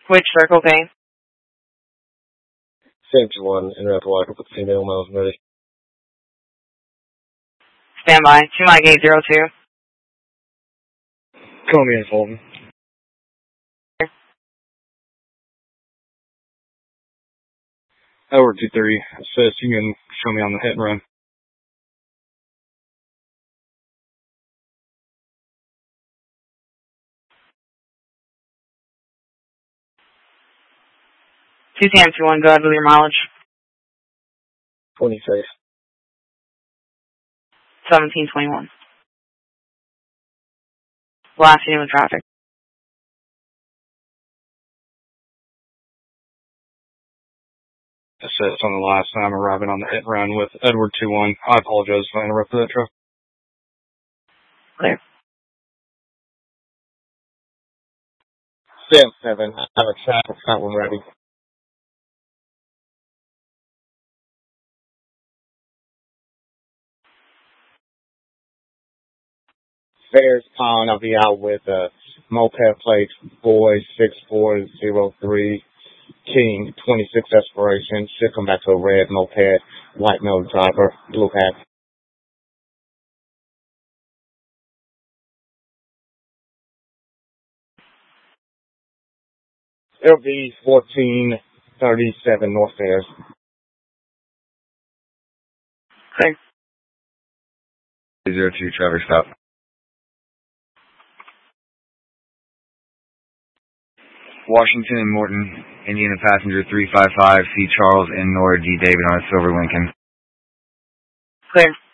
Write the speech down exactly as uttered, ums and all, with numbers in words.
Which Circle K? Safety one, interrupt lock up with female miles ready. Stand by. two Mike eight zero two. Call me in, Fulton. Edward two three, says you can show me on the hit and run. two T M two one, go ahead with your mileage. twenty-six. seventeen twenty-one. Last unit with traffic. It says on the last time arriving on the hit and run with Edward two one. I apologize if I interrupted that truck. Clear. Sam seven, I have a traffic stop when ready. Fair's Pond, I'll be out with a moped plate, boy six four zero three, King, twenty-six expiration, should come back to a red moped, white male driver, blue hat. It'll be fourteen thirty-seven North Fairs. Clear. zero two traffic stop. Washington and Morton, Indiana passenger three five five, C. Charles and Nora D. David on a silver Lincoln. Clear.